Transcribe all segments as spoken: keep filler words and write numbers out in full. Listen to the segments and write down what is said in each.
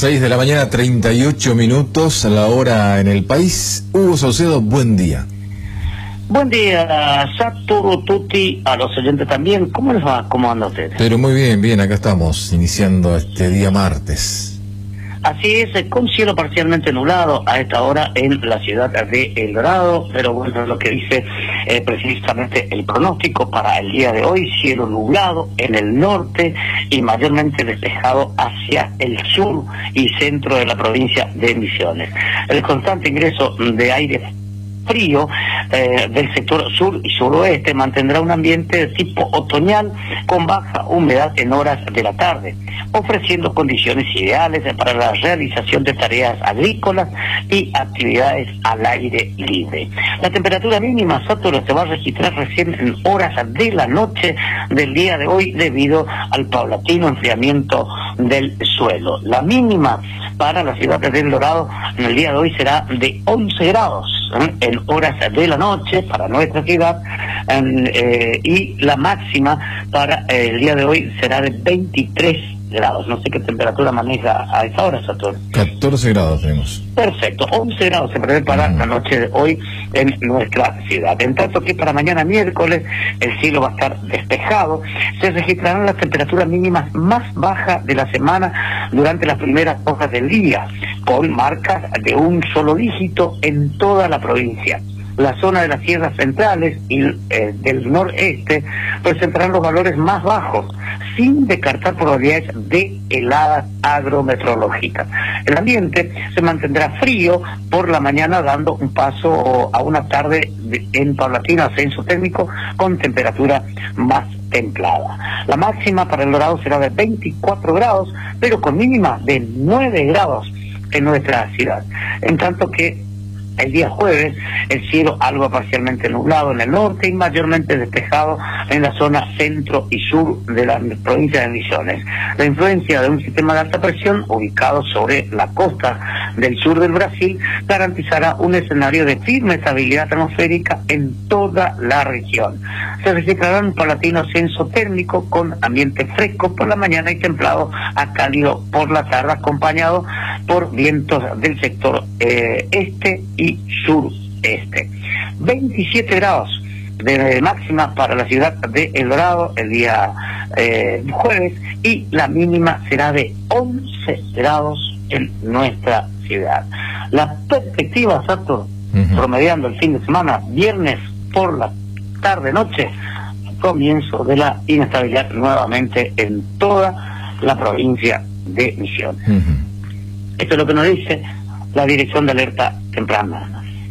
seis de la mañana, treinta y ocho minutos, a la hora en el país. Hugo Saucedo, buen día. Buen día, Saturo, Tuti, a los oyentes también. ¿Cómo les va? ¿Cómo anda usted? Pero muy bien, bien, acá estamos, iniciando este día martes. Así es, con cielo parcialmente nublado a esta hora en la ciudad de El Dorado, pero bueno, es lo que dice eh, precisamente el pronóstico para el día de hoy: cielo nublado en el norte y mayormente despejado hacia el sur y centro de la provincia de Misiones. El constante ingreso de aire frío eh, del sector sur y suroeste mantendrá un ambiente de tipo otoñal con baja humedad en horas de la tarde, ofreciendo condiciones ideales para la realización de tareas agrícolas y actividades al aire libre. La temperatura mínima, Saturno, se va a registrar recién en horas de la noche del día de hoy debido al paulatino enfriamiento del suelo. La mínima para la ciudad de El Dorado en el día de hoy será de once grados ¿eh? en horas de la noche para nuestra ciudad, eh, y la máxima para eh, el día de hoy será de veintitrés grados. No sé qué temperatura maneja a esa hora, Saturno. catorce grados tenemos. Perfecto, once grados se prevé para la noche de hoy en nuestra ciudad. En tanto que para mañana miércoles el cielo va a estar despejado. Se registrarán las temperaturas mínimas más bajas de la semana durante las primeras horas del día, con marcas de un solo dígito en toda la provincia. La zona de las sierras centrales y eh, del noreste presentarán los valores más bajos, sin descartar probabilidades de heladas agrometeorológicas. El ambiente se mantendrá frío por la mañana, dando un paso a una tarde de, en paulatino ascenso térmico con temperatura más templada. La máxima para El Dorado será de veinticuatro grados, pero con mínima de nueve grados en nuestra ciudad. En tanto que el día jueves, el cielo algo parcialmente nublado en el norte y mayormente despejado en la zona centro y sur de la provincia de Misiones. La influencia de un sistema de alta presión ubicado sobre la costa del sur del Brasil garantizará un escenario de firme estabilidad atmosférica en toda la región. Se registrará un paulatino ascenso térmico con ambiente fresco por la mañana y templado a cálido por la tarde, acompañado por vientos del sector eh, este y y sureste. veintisiete grados de máxima para la ciudad de El Dorado el día eh, jueves, y la mínima será de once grados en nuestra ciudad. La perspectiva, Saturno, uh-huh. promediando el fin de semana, viernes por la tarde-noche, comienzo de la inestabilidad nuevamente en toda la provincia de Misiones. Uh-huh. Esto es lo que nos dice la Dirección de Alerta Temprana.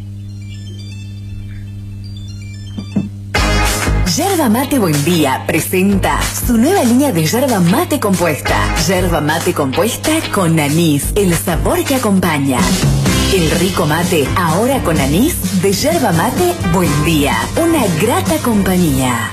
Yerba Mate Buen Día presenta su nueva línea de yerba mate compuesta. Yerba mate compuesta con anís, el sabor que acompaña. El rico mate, ahora con anís, de Yerba Mate Buen Día. Una grata compañía.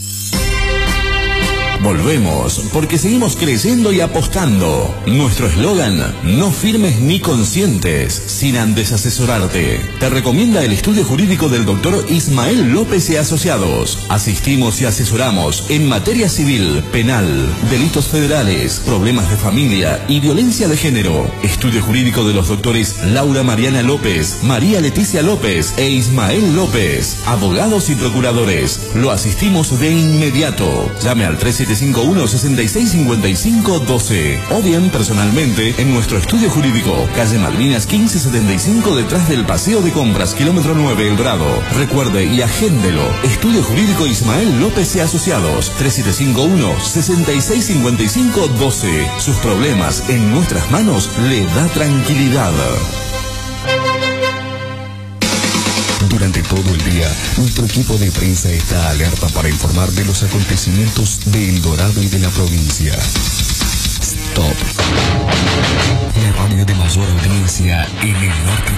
Volvemos, porque seguimos creyendo y apostando. Nuestro eslogan: no firmes ni consientes sin antes asesorarte. Te recomienda el estudio jurídico del doctor Ismael López y Asociados. Asistimos y asesoramos en materia civil, penal, delitos federales, problemas de familia y violencia de género. Estudio jurídico de los doctores Laura Mariana López, María Leticia López e Ismael López. Abogados y procuradores. Lo asistimos de inmediato. Llame al tres siete cinco uno, seis seis cinco cinco uno dos o bien personalmente en nuestro estudio jurídico, calle Malvinas quince setenta y cinco, detrás del Paseo de Compras, kilómetro nueve, El Dorado. Recuerde y agéndelo. Estudio jurídico Ismael López y Asociados, tres siete cinco uno, seis seis cinco cinco uno dos. Sus problemas en nuestras manos le da tranquilidad. Durante todo el día, nuestro equipo de prensa está alerta para informar de los acontecimientos de El Dorado y de la provincia. Stop. La radio de mayor audiencia en el norte.